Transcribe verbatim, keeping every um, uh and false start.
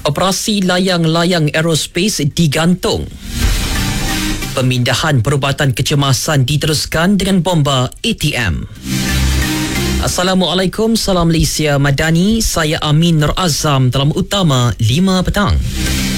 Operasi layang-layang aerospace digantung. Pemindahan perubatan kecemasan diteruskan dengan bomba A T M. Assalamualaikum, salam Malaysia Madani. Saya Amin Nur Azam dalam Utama lima petang.